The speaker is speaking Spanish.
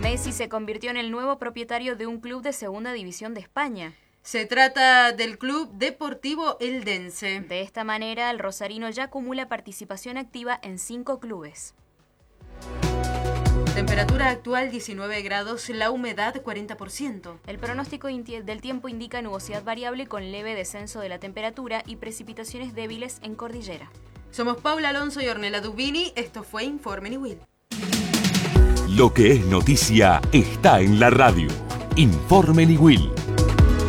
Messi se convirtió en el nuevo propietario de un club de segunda división de España. Se trata del Club Deportivo Eldense. De esta manera, el rosarino ya acumula participación activa en 5 clubes. Temperatura actual 19 grados, la humedad 40%. El pronóstico del tiempo indica nubosidad variable con leve descenso de la temperatura y precipitaciones débiles en cordillera. Somos Paula Alonso y Ornella Dubini. Esto fue Informe Niwil. Lo que es noticia está en la radio. Informe Niwil.